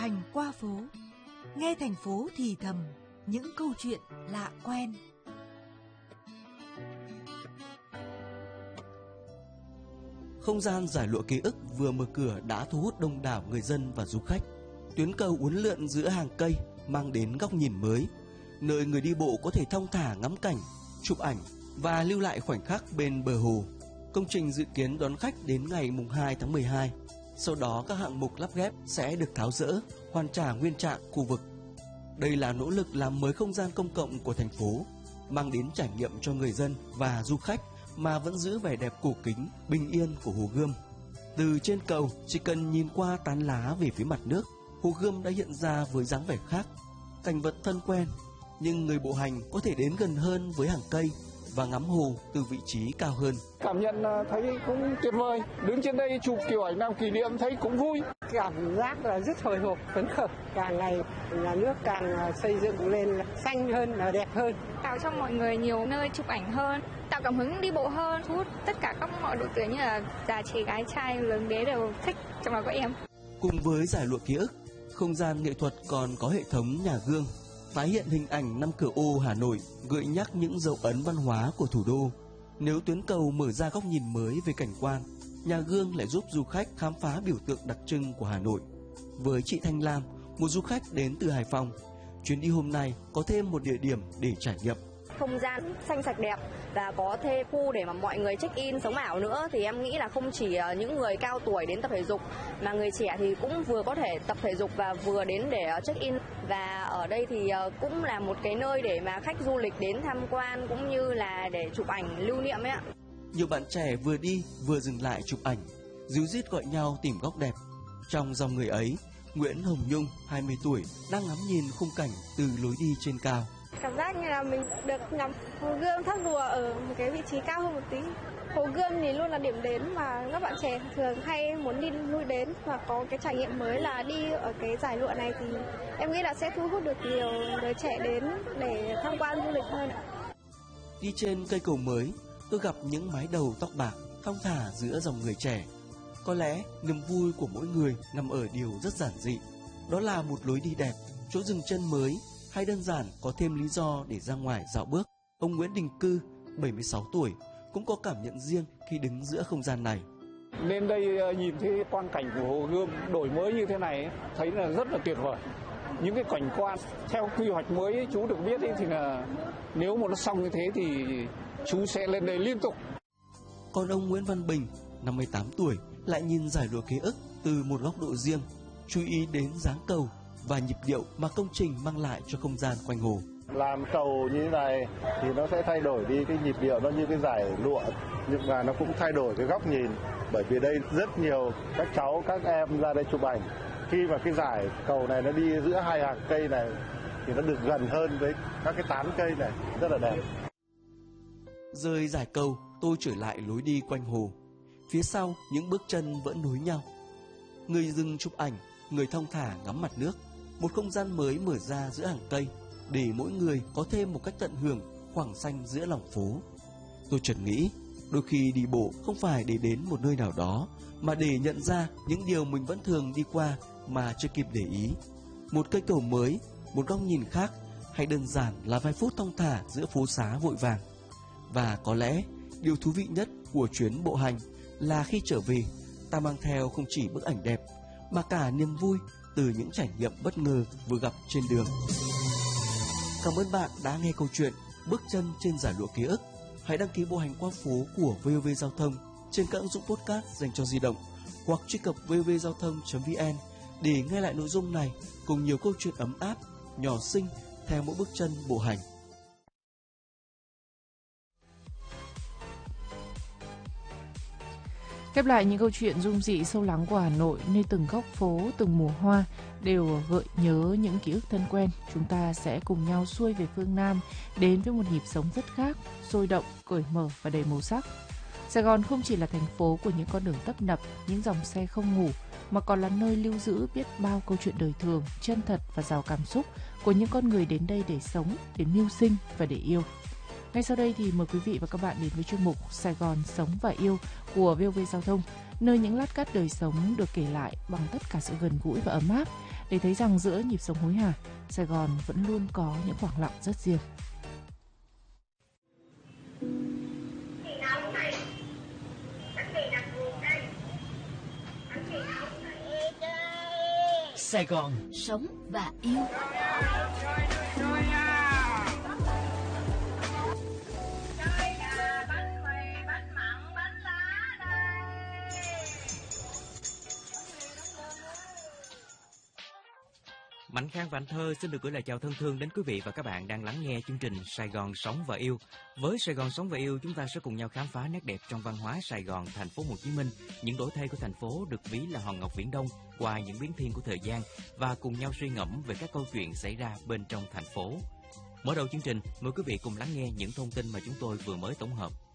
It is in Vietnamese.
Hành qua phố, nghe thành phố thì thầm những câu chuyện lạ quen. Không gian giải lụa ký ức vừa mở cửa đã thu hút đông đảo người dân và du khách. Tuyến cầu uốn lượn giữa hàng cây mang đến góc nhìn mới, nơi người đi bộ có thể thong thả ngắm cảnh, chụp ảnh và lưu lại khoảnh khắc bên bờ hồ. Công trình dự kiến đón khách đến ngày 2 tháng 12. Sau đó các hạng mục lắp ghép sẽ được tháo dỡ, hoàn trả nguyên trạng khu vực. Đây là nỗ lực làm mới không gian công cộng của thành phố, mang đến trải nghiệm cho người dân và du khách mà vẫn giữ vẻ đẹp cổ kính, bình yên của Hồ Gươm. Từ trên cầu, chỉ cần nhìn qua tán lá về phía mặt nước, Hồ Gươm đã hiện ra với dáng vẻ khác. Cảnh vật thân quen, nhưng người bộ hành có thể đến gần hơn với hàng cây và ngắm hồ từ vị trí cao hơn. Cảm nhận thấy cũng tuyệt vời. Đứng trên đây chụp kiểu ảnh làm kỷ niệm thấy cũng vui. Cảm giác là rất hồi hộp, phấn khởi. Càng ngày nhà nước càng xây dựng lên xanh hơn, đẹp hơn. Tạo cho mọi người nhiều nơi chụp ảnh hơn, tạo cảm hứng đi bộ hơn, thu hút tất cả các mọi độ tuổi như là già trẻ gái trai lớn bé đều thích, trong đó có em. Cùng với giải lụa ký ức, không gian nghệ thuật còn có hệ thống nhà gương, tái hiện hình ảnh năm cửa ô Hà Nội, gợi nhắc những dấu ấn văn hóa của thủ đô. Nếu tuyến cầu mở ra góc nhìn mới về cảnh quan, nhà gương lại giúp du khách khám phá biểu tượng đặc trưng của Hà Nội. Với chị Thanh Lam, một du khách đến từ Hải Phòng, chuyến đi hôm nay có thêm một địa điểm để trải nghiệm. Không gian xanh sạch đẹp và có thêm khu để mà mọi người check in sống ảo nữa, thì em nghĩ là không chỉ những người cao tuổi đến tập thể dục mà người trẻ thì cũng vừa có thể tập thể dục và vừa đến để check in. Và ở đây thì cũng là một cái nơi để mà khách du lịch đến tham quan cũng như là để chụp ảnh lưu niệm ấy ạ. Nhiều bạn trẻ vừa đi vừa dừng lại chụp ảnh, ríu rít gọi nhau tìm góc đẹp. Trong dòng người ấy, Nguyễn Hồng Nhung, 20 tuổi, đang ngắm nhìn khung cảnh từ lối đi trên cao. Cảm giác như là mình được ngắm Hồ Gươm thác rùa ở một cái vị trí cao hơn một tí. Hồ Gươm thì luôn là điểm đến mà các bạn trẻ thường hay muốn đi lui đến, và có cái trải nghiệm mới là đi ở cái giải lụa này thì em nghĩ là sẽ thu hút được nhiều đứa trẻ đến để tham quan du lịch hơn ạ. Đi trên cây cầu mới, tôi gặp những mái đầu tóc bạc thong thả giữa dòng người trẻ. Có lẽ niềm vui của mỗi người nằm ở điều rất giản dị, đó là một lối đi đẹp, chỗ dừng chân mới, hay đơn giản có thêm lý do để ra ngoài dạo bước. Ông Nguyễn Đình Cư, 76 tuổi, cũng có cảm nhận riêng khi đứng giữa không gian này. Lên đây nhìn thấy quang cảnh của Hồ Gươm đổi mới như thế này, thấy là rất là tuyệt vời. Những cái cảnh quan theo quy hoạch mới chú được biết thì là nếu mà nó xong như thế thì chú sẽ lên đây liên tục. Còn ông Nguyễn Văn Bình, 58 tuổi, lại nhìn giải lụa ký ức từ một góc độ riêng, chú ý đến dáng cầu và nhịp điệu mà công trình mang lại cho không gian quanh hồ. Làm cầu như thế này thì nó sẽ thay đổi đi cái nhịp điệu, nó như cái giải lụa, nhưng mà nó cũng thay đổi cái góc nhìn, bởi vì đây rất nhiều các cháu, các em ra đây chụp ảnh. Khi mà cái giải cầu này nó đi giữa hai hàng cây này thì nó được gần hơn với các cái tán cây này, rất là đẹp. Rời giải cầu, tôi trở lại lối đi quanh hồ. Phía sau, những bước chân vẫn nối nhau. Người dừng chụp ảnh, người thong thả ngắm mặt nước. Một không gian mới mở ra giữa hàng cây, để mỗi người có thêm một cách tận hưởng khoảng xanh giữa lòng phố. Tôi chợt nghĩ, đôi khi đi bộ không phải để đến một nơi nào đó, mà để nhận ra những điều mình vẫn thường đi qua mà chưa kịp để ý. Một cây cầu mới, một góc nhìn khác, hay đơn giản là vài phút thong thả giữa phố xá vội vàng. Và có lẽ, điều thú vị nhất của chuyến bộ hành là khi trở về, ta mang theo không chỉ bức ảnh đẹp, mà cả niềm vui từ những trải nghiệm bất ngờ vừa gặp trên đường. Cảm ơn bạn đã nghe câu chuyện Bước chân trên giải lụa ký ức. Hãy đăng ký bộ hành qua phố của VOV Giao thông trên các ứng dụng podcast dành cho di động, hoặc truy cập vovgiao thông.vn để nghe lại nội dung này cùng nhiều câu chuyện ấm áp, nhỏ xinh theo mỗi bước chân bộ hành. Khép lại những câu chuyện dung dị sâu lắng của Hà Nội, nơi từng góc phố, từng mùa hoa đều gợi nhớ những ký ức thân quen. Chúng ta sẽ cùng nhau xuôi về phương Nam, đến với một nhịp sống rất khác, sôi động, cởi mở và đầy màu sắc. Sài Gòn không chỉ là thành phố của những con đường tấp nập, những dòng xe không ngủ, mà còn là nơi lưu giữ biết bao câu chuyện đời thường, chân thật và giàu cảm xúc của những con người đến đây để sống, để mưu sinh và để yêu. Ngay sau đây thì mời quý vị và các bạn đến với chuyên mục Sài Gòn Sống và Yêu của VOV Giao thông, nơi những lát cắt đời sống được kể lại bằng tất cả sự gần gũi và ấm áp để thấy rằng giữa nhịp sống hối hả, Sài Gòn vẫn luôn có những khoảng lặng rất riêng. Sài Gòn sống và yêu. Mạnh Khang và anh Thơ xin được gửi lời chào thân thương đến quý vị và các bạn đang lắng nghe chương trình Sài Gòn Sống và Yêu. Với Sài Gòn Sống và Yêu, chúng ta sẽ cùng nhau khám phá nét đẹp trong văn hóa Sài Gòn, thành phố Hồ Chí Minh, những đổi thay của thành phố được ví là hòn ngọc viễn đông qua những biến thiên của thời gian và cùng nhau suy ngẫm về các câu chuyện xảy ra bên trong thành phố. Mở đầu chương trình, mời quý vị cùng lắng nghe những thông tin mà chúng tôi vừa mới tổng hợp.